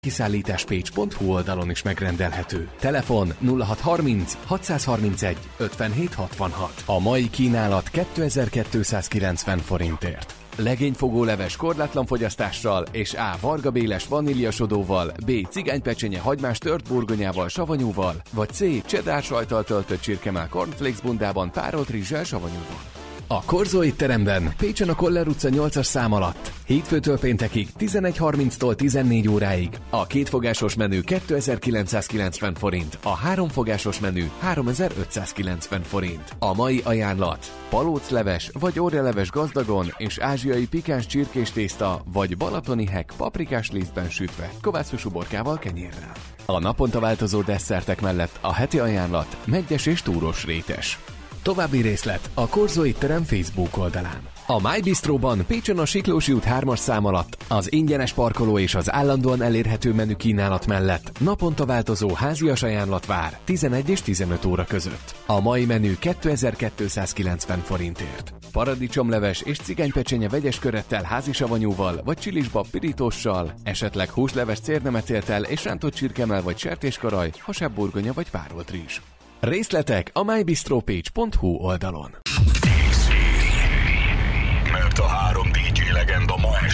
Kiszállításpécs.hu oldalon is megrendelhető. Telefon 0630 631 57 66. A mai kínálat 2290 forintért. Legényfogóleves korlátlan fogyasztással és A. Varga Béles vaníliasodóval, B. Cigánypecsenye hagymás tört burgonyával, savanyúval, vagy C. Cheddar sajttal töltött csirkemell cornflakes bundában párolt rizssel, savanyúval. A Korzo étteremben Pécsen a Koller utca 8-as szám alatt hétfőtől péntekig 11:30-tól 14 óráig a kétfogásos menü 2990 forint, a háromfogásos menü 3590 forint. A mai ajánlat: palócleves vagy orjaleves gazdagon és ázsiai pikáns csirkés tészta vagy balatoni hek paprikás lisztben sütve, kovászos uborkával kenyérrel. A naponta változó desszertek mellett a heti ajánlat meggyes és túros rétes. További részlet a Korzo étterem Facebook oldalán. A My Bistróban Pécsen a Siklósi út 3-as szám alatt az ingyenes parkoló és az állandóan elérhető menü kínálat mellett naponta változó házias ajánlat vár 11 és 15 óra között. A mai menü 2290 forintért. Paradicsomleves és cigánypecsenye vegyes körettel, házisavanyúval vagy csilisbab pirítóssal, esetleg húsleves cérnemetéltel és rántott csirkemell vagy sertéskaraj, hasábburgonya vagy párolt rizs. Részletek a mybistropage.hu oldalon. Mert a 3 DJ legenda ma